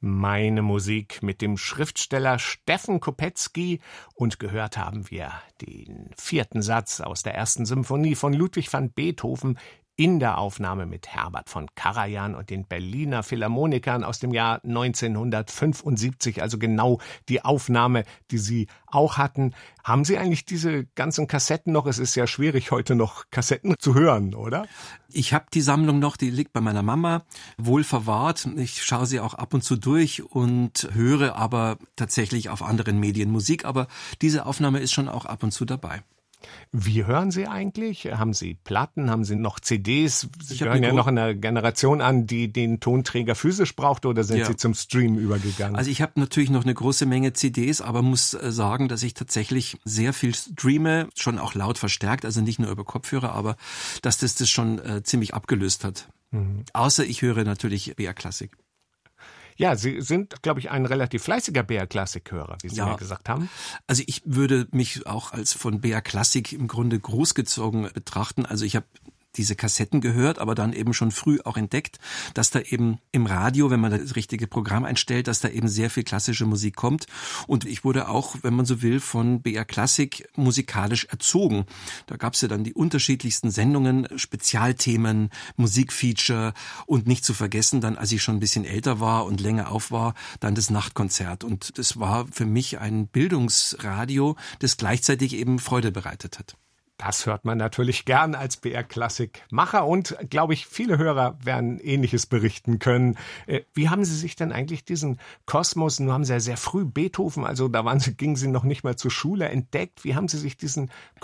Meine Musik mit dem Schriftsteller Steffen Kopetzky und gehört haben wir den 4. Satz aus der 1. Symphonie von Ludwig van Beethoven in der Aufnahme mit Herbert von Karajan und den Berliner Philharmonikern aus dem Jahr 1975, also genau die Aufnahme, die Sie auch hatten. Haben Sie eigentlich diese ganzen Kassetten noch? Es ist ja schwierig, heute noch Kassetten zu hören, oder? Ich habe die Sammlung noch, die liegt bei meiner Mama, wohl verwahrt. Ich schaue sie auch ab und zu durch und höre aber tatsächlich auf anderen Medien Musik, aber diese Aufnahme ist schon auch ab und zu dabei. Wie hören Sie eigentlich? Haben Sie Platten? Haben Sie noch CDs? Sie gehören ja noch einer Generation an, die den Tonträger physisch braucht, oder sind Sie zum Stream übergegangen? Also ich habe natürlich noch eine große Menge CDs, aber muss sagen, dass ich tatsächlich sehr viel streame, schon auch laut verstärkt, also nicht nur über Kopfhörer, aber dass das schon ziemlich abgelöst hat. Außer ich höre natürlich BR Klassik. Ja, Sie sind, glaube ich, ein relativ fleißiger BR-Klassik-Hörer, wie Sie mir gesagt haben. Also ich würde mich auch als von BR Klassik im Grunde großgezogen betrachten. Also ich habe diese Kassetten gehört, aber dann eben schon früh auch entdeckt, dass da eben im Radio, wenn man das richtige Programm einstellt, dass da eben sehr viel klassische Musik kommt. Und ich wurde auch, wenn man so will, von BR Klassik musikalisch erzogen. Da gab es ja dann die unterschiedlichsten Sendungen, Spezialthemen, Musikfeature und nicht zu vergessen dann, als ich schon ein bisschen älter war und länger auf war, dann das Nachtkonzert. Und das war für mich ein Bildungsradio, das gleichzeitig eben Freude bereitet hat. Das hört man natürlich gern als BR-Klassik-Macher und, glaube ich, viele Hörer werden Ähnliches berichten können. Wie haben Sie sich denn eigentlich diesen Kosmos, nun haben Sie ja sehr früh Beethoven, also gingen Sie noch nicht mal zur Schule, entdeckt. Wie haben Sie sich diesen